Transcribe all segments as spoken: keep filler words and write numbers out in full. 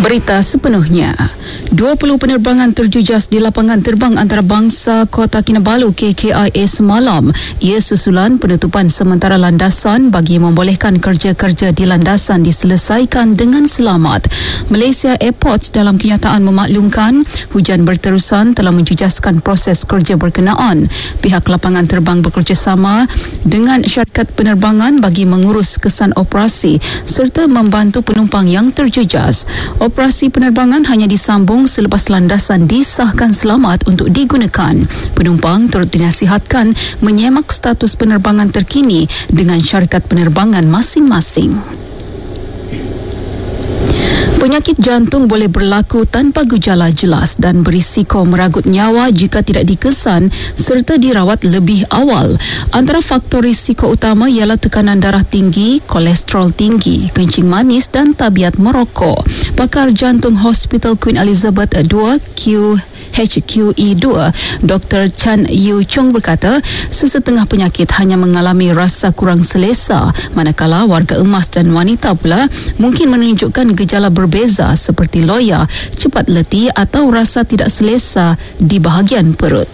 Berita sepenuhnya. dua puluh penerbangan terjejas di lapangan terbang antarabangsa Kota Kinabalu K K I A semalam. Ia susulan penutupan sementara landasan bagi membolehkan kerja-kerja di landasan diselesaikan dengan selamat. Malaysia Airports dalam kenyataan memaklumkan hujan berterusan telah menjejaskan proses kerja berkenaan. Pihak lapangan terbang bekerjasama dengan syarikat penerbangan bagi mengurus kesan operasi serta membantu penumpang yang terjejas. Operasi penerbangan hanya disambung selepas landasan disahkan selamat untuk digunakan. Penumpang turut dinasihatkan menyemak status penerbangan terkini dengan syarikat penerbangan masing-masing. Penyakit jantung boleh berlaku tanpa gejala jelas dan berisiko meragut nyawa jika tidak dikesan serta dirawat lebih awal. Antara faktor risiko utama ialah tekanan darah tinggi, kolesterol tinggi, kencing manis dan tabiat merokok. Pakar jantung Hospital Queen Elizabeth dua Q H Q E dua, Doktor Chan Yu Chong berkata, sesetengah penyakit hanya mengalami rasa kurang selesa, manakala warga emas dan wanita pula mungkin menunjukkan gejala berbeza seperti loya, cepat letih atau rasa tidak selesa di bahagian perut.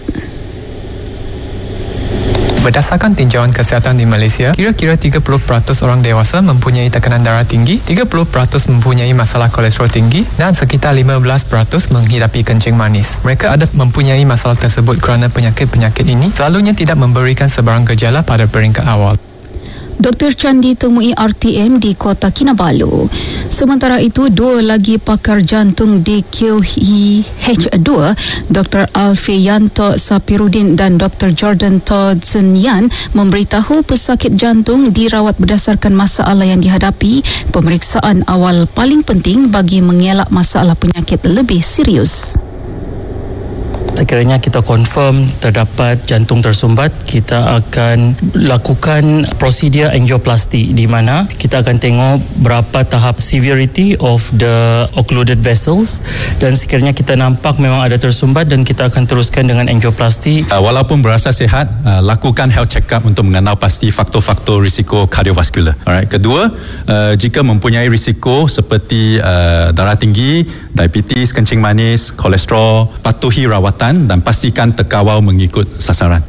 Berdasarkan tinjauan kesihatan di Malaysia, kira-kira tiga puluh peratus orang dewasa mempunyai tekanan darah tinggi, tiga puluh peratus mempunyai masalah kolesterol tinggi dan sekitar lima belas peratus menghidapi kencing manis. Mereka ada mempunyai masalah tersebut kerana penyakit-penyakit ini selalunya tidak memberikan sebarang gejala pada peringkat awal. Doktor Chan ditemui R T M di Kota Kinabalu. Sementara itu, dua lagi pakar jantung di Q H dua, Doktor Alfianto Sapirudin dan Doktor Jordan Todson Yan memberitahu pesakit jantung dirawat berdasarkan masalah yang dihadapi. Pemeriksaan awal paling penting bagi mengelak masalah penyakit lebih serius. Sekiranya kita confirm terdapat jantung tersumbat, kita akan lakukan prosedur angioplasty di mana kita akan tengok berapa tahap severity of the occluded vessels dan sekiranya kita nampak memang ada tersumbat dan kita akan teruskan dengan angioplasty. Uh, walaupun berasa sihat, uh, lakukan health check-up untuk mengenal pasti faktor-faktor risiko kardiovaskular. Alright. Kedua, uh, jika mempunyai risiko seperti uh, darah tinggi, diabetes, kencing manis, kolesterol, patuhi rawatan dan pastikan terkawal mengikut sasaran.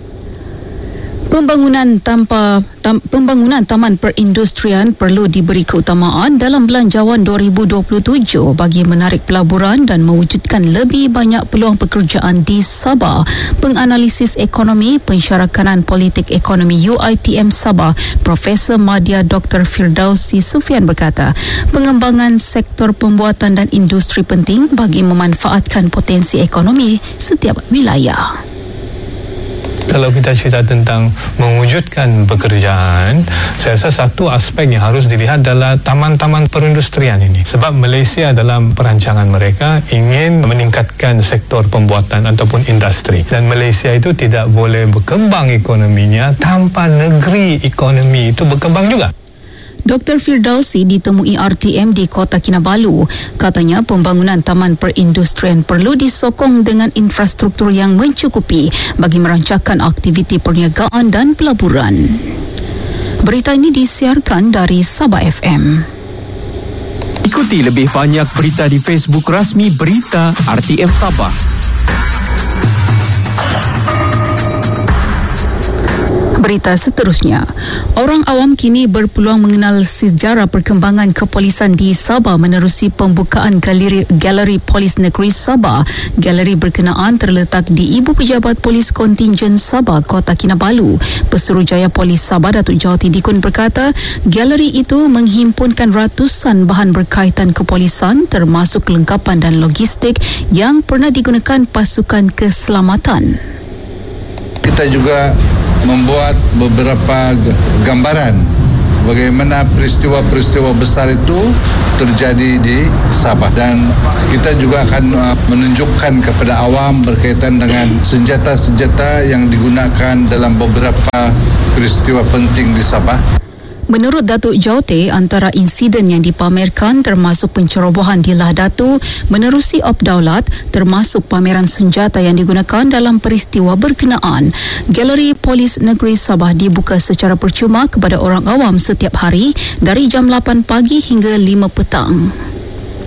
Pembangunan tanpa tam, pembangunan taman perindustrian perlu diberi keutamaan dalam Belanjawan dua ribu dua puluh tujuh bagi menarik pelaburan dan mewujudkan lebih banyak peluang pekerjaan di Sabah. Penganalisis ekonomi Pensyarakanan Politik Ekonomi U I T M Sabah, Profesor Madya Doktor Firdausi Sufian berkata, pengembangan sektor pembuatan dan industri penting bagi memanfaatkan potensi ekonomi setiap wilayah. Kalau kita cerita tentang mewujudkan pekerjaan, saya rasa satu aspek yang harus dilihat adalah taman-taman perindustrian ini. Sebab Malaysia dalam perancangan mereka ingin meningkatkan sektor pembuatan ataupun industri. Dan Malaysia itu tidak boleh berkembang ekonominya tanpa negeri ekonomi itu berkembang juga. Doktor Firdausi ditemui R T M di Kota Kinabalu. Katanya pembangunan taman perindustrian perlu disokong dengan infrastruktur yang mencukupi bagi merancangkan aktiviti perniagaan dan pelaburan. Berita ini disiarkan dari Sabah F M. Ikuti lebih banyak berita di Facebook rasmi Berita R T M Sabah. Berita seterusnya, orang awam kini berpeluang mengenal sejarah perkembangan kepolisan di Sabah menerusi pembukaan galeri, galeri Polis Negeri Sabah. Galeri berkenaan terletak di Ibu Pejabat Polis Kontingen Sabah, Kota Kinabalu. Pesuruhjaya Polis Sabah, Datuk Jawati Dikun berkata, galeri itu menghimpunkan ratusan bahan berkaitan kepolisan termasuk kelengkapan dan logistik yang pernah digunakan pasukan keselamatan. Kita juga membuat beberapa gambaran bagaimana peristiwa-peristiwa besar itu terjadi di Sabah dan kita juga akan menunjukkan kepada awam berkaitan dengan senjata-senjata yang digunakan dalam beberapa peristiwa penting di Sabah. Menurut Datuk Jawati, antara insiden yang dipamerkan termasuk pencerobohan di Lah Datu menerusi Op Daulat, termasuk pameran senjata yang digunakan dalam peristiwa berkenaan. Galeri Polis Negeri Sabah dibuka secara percuma kepada orang awam setiap hari dari jam lapan pagi hingga lima petang.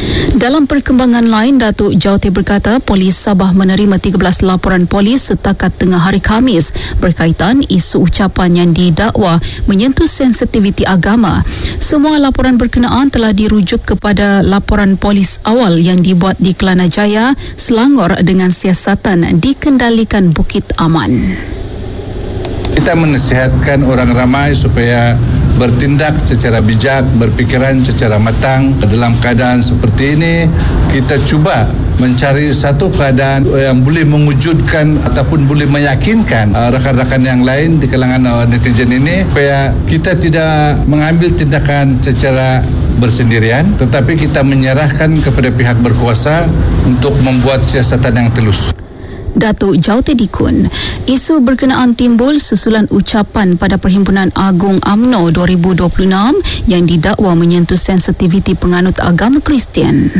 Dalam perkembangan lain, Datuk Jauti berkata polis Sabah menerima tiga belas laporan polis setakat tengah hari Khamis berkaitan isu ucapan yang didakwa menyentuh sensitiviti agama. Semua laporan berkenaan telah dirujuk kepada laporan polis awal yang dibuat di Kelana Jaya, Selangor dengan siasatan dikendalikan Bukit Aman. Kita menasihatkan orang ramai supaya bertindak secara bijak, berfikiran secara matang. Dalam keadaan seperti ini, kita cuba mencari satu keadaan yang boleh mewujudkan ataupun boleh meyakinkan uh, rakan-rakan yang lain di kalangan uh, netizen ini supaya kita tidak mengambil tindakan secara bersendirian, tetapi kita menyerahkan kepada pihak berkuasa untuk membuat siasatan yang telus. Datuk Jauti Dikun, isu berkenaan timbul susulan ucapan pada Perhimpunan Agung U M N O dua ribu dua puluh enam yang didakwa menyentuh sensitiviti penganut agama Kristian.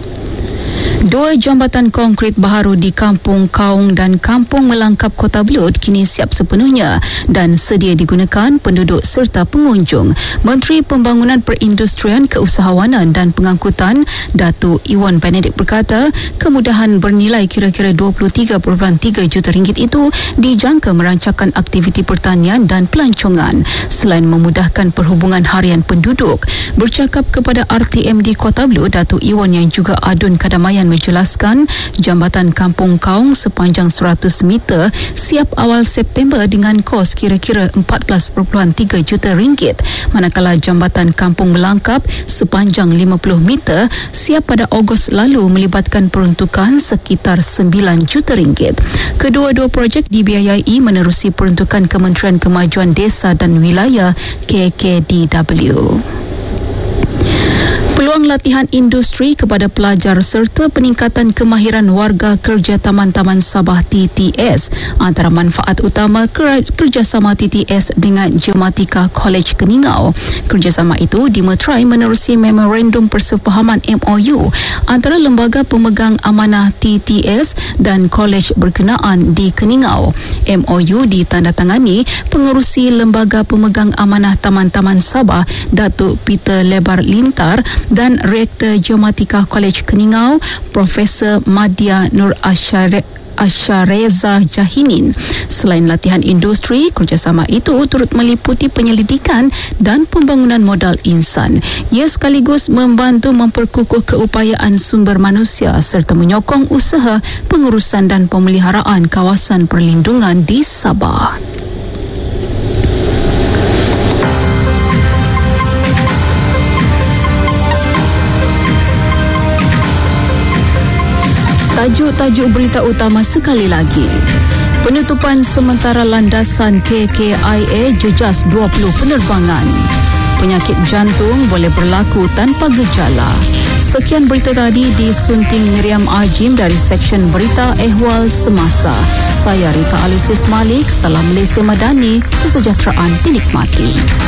Dua jambatan konkrit baharu di Kampung Kaung dan Kampung Melangkap Kota Belud kini siap sepenuhnya dan sedia digunakan penduduk serta pengunjung. Menteri Pembangunan Perindustrian, Keusahawanan dan Pengangkutan, Datuk Iwan Benedict berkata, kemudahan bernilai kira-kira dua puluh tiga perpuluhan tiga juta ringgit itu dijangka merancangkan aktiviti pertanian dan pelancongan selain memudahkan perhubungan harian penduduk. Bercakap kepada R T M di Kota Belud, Datuk Iwan yang juga adun Kadamayan menjelaskan jambatan Kampung Kaung sepanjang seratus meter siap awal September dengan kos kira-kira empat belas perpuluhan tiga juta ringgit, manakala jambatan Kampung Melangkap sepanjang lima puluh meter siap pada Ogos lalu melibatkan peruntukan sekitar sembilan juta ringgit. Kedua-dua projek dibiayai menerusi peruntukan Kementerian Kemajuan Desa dan Wilayah K K D W. Peluang latihan industri kepada pelajar serta peningkatan kemahiran warga kerja Taman-Taman Sabah T T S antara manfaat utama kerjasama T T S dengan Geomatika College Keningau. Kerjasama itu dimeterai menerusi Memorandum Persefahaman M O U antara lembaga pemegang amanah T T S dan kolej berkenaan di Keningau. M O U ditandatangani pengerusi lembaga pemegang amanah Taman-Taman Sabah, Datuk Peter Lebar Lintar, dan Rektor Geomatika College Keningau, Profesor Madya Nur Asyare Asyareza Jahinin. Selain latihan industri, kerjasama itu turut meliputi penyelidikan dan pembangunan modal insan. Ia sekaligus membantu memperkukuh keupayaan sumber manusia serta menyokong usaha pengurusan dan pemeliharaan kawasan perlindungan di Sabah. Tajuk-tajuk berita utama sekali lagi. Penutupan sementara landasan K K I A jejas dua puluh penerbangan. Penyakit jantung boleh berlaku tanpa gejala. Sekian berita tadi disunting Miriam Ajim dari Seksyen Berita Ehwal Semasa. Saya Rita Alisius Malik, salam Malaysia Madani, kesejahteraan dinikmati.